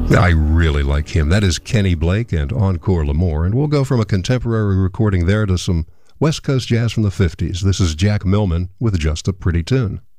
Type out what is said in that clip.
I really like him. That is Kenny Blake and Encore L'Amour, and we'll go from a contemporary recording there to some West Coast jazz from the 50s. This is Jack Millman with Just a Pretty Tune.